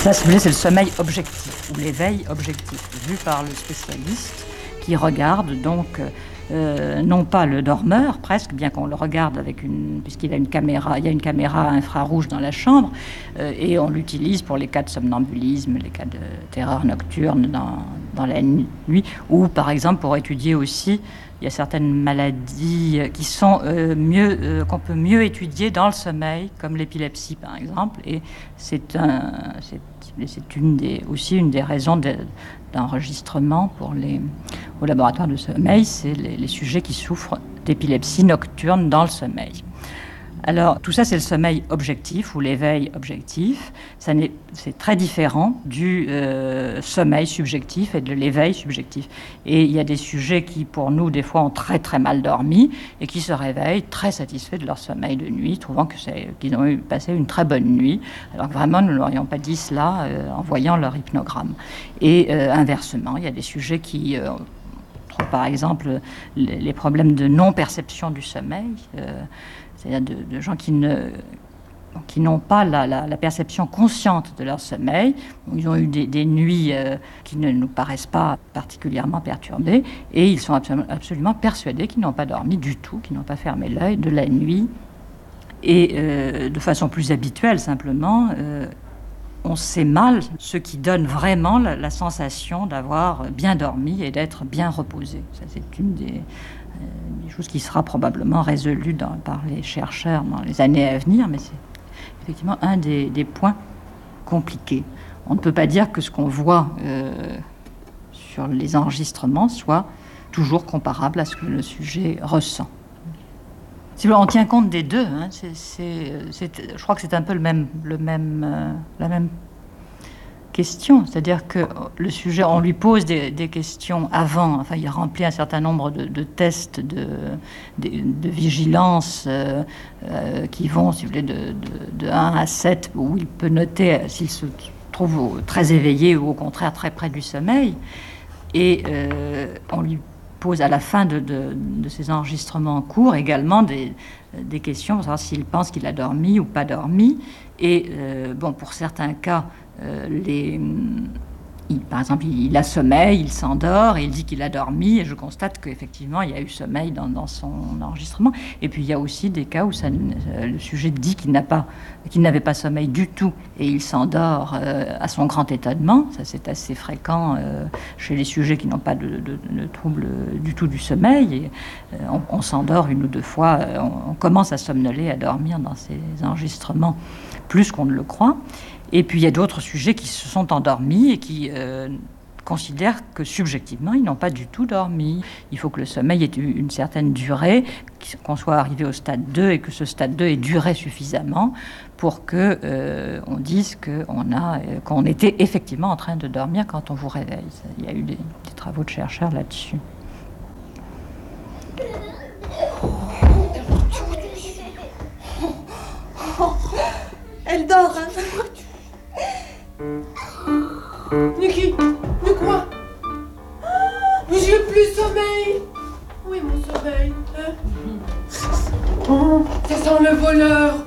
Ça, si vous voulez, c'est le sommeil objectif, ou l'éveil objectif, vu par le spécialiste qui regarde donc non pas le dormeur, presque, bien qu'on le regarde puisqu'il a une caméra, il y a une caméra infrarouge dans la chambre, et on l'utilise pour les cas de somnambulisme, les cas de terreur nocturne dans la nuit, ou par exemple pour étudier aussi, il y a certaines maladies qui sont qu'on peut mieux étudier dans le sommeil, comme l'épilepsie par exemple, et c'est aussi une des raisons d'enregistrement au laboratoire de sommeil, c'est les sujets qui souffrent d'épilepsie nocturne dans le sommeil. Alors, tout ça, c'est le sommeil objectif ou l'éveil objectif. C'est très différent du sommeil subjectif et de l'éveil subjectif. Et il y a des sujets qui, pour nous, des fois, ont très très mal dormi et qui se réveillent très satisfaits de leur sommeil de nuit, trouvant qu'ils ont passé une très bonne nuit. Alors que vraiment, nous ne l'aurions pas dit cela en voyant leur hypnogramme. Et inversement, il y a des sujets qui... par exemple, les problèmes de non-perception du sommeil, c'est-à-dire de gens qui n'ont pas la perception consciente de leur sommeil. Ils ont eu des nuits qui ne nous paraissent pas particulièrement perturbées, et ils sont absolument persuadés qu'ils n'ont pas dormi du tout, qu'ils n'ont pas fermé l'œil de la nuit. Et de façon plus habituelle, simplement, on sait mal ce qui donne vraiment la sensation d'avoir bien dormi et d'être bien reposé. Ça, c'est une des choses qui sera probablement résolue par les chercheurs dans les années à venir, mais c'est effectivement un des points compliqués. On ne peut pas dire que ce qu'on voit sur les enregistrements soit toujours comparable à ce que le sujet ressent. Si on tient compte des deux, hein, je crois que c'est un peu la même question. C'est-à-dire que le sujet, on lui pose des questions avant. Enfin, il remplit un certain nombre de tests de vigilance qui vont, si vous voulez, de 1 à 7, où il peut noter s'il se trouve très éveillé ou au contraire très près du sommeil. Et on lui pose à la fin de ces enregistrements courts également des questions pour savoir s'il pense qu'il a dormi ou pas dormi. Et pour certains cas, par exemple, il a sommeil, il s'endort et il dit qu'il a dormi, et je constate qu'effectivement il y a eu sommeil dans son enregistrement. Et puis il y a aussi des cas où le sujet dit qu'il n'avait pas sommeil du tout et il s'endort à son grand étonnement. Ça, c'est assez fréquent chez les sujets qui n'ont pas de trouble du tout du sommeil. Et, on s'endort une ou deux fois, on commence à somnoler, à dormir dans ces enregistrements plus qu'on ne le croit. Et puis il y a d'autres sujets qui se sont endormis et qui considèrent que subjectivement, ils n'ont pas du tout dormi. Il faut que le sommeil ait une certaine durée, qu'on soit arrivé au stade 2 et que ce stade 2 ait duré suffisamment pour qu'on dise qu'on était effectivement en train de dormir quand on vous réveille. Il y a eu des travaux de chercheurs là-dessus. Elle dort, hein. Niki, mais quoi? Mais j'ai plus sommeil. Oui, mon sommeil. Hein? Ça sent le voleur.